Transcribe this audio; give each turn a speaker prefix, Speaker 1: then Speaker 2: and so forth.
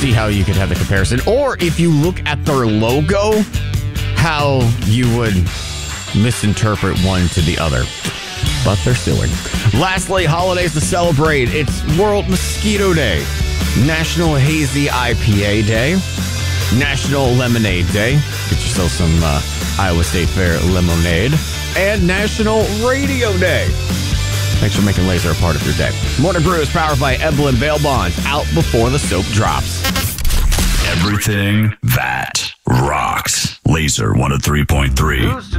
Speaker 1: see how you could have the comparison. Or if you look at their logo, how you would misinterpret one to the other. But they're suing. Lastly, holidays to celebrate. It's World Mosquito Day, National Hazy IPA Day, National Lemonade Day. Get yourself some Iowa State Fair lemonade. And National Radio Day. Thanks for making Laser a part of your day. Morning Brew is powered by Evelyn Bail Bonds. Out before the soap drops.
Speaker 2: Everything that rocks. Laser 103.3.